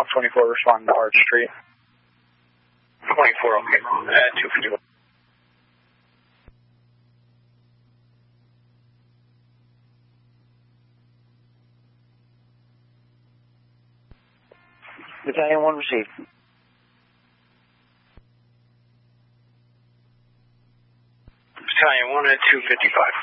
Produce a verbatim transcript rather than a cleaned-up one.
Hawk twenty-four responding to Arch Street. twenty-four, okay. Uh, two fifty-one. Battalion one received. Battalion one at two fifty-five.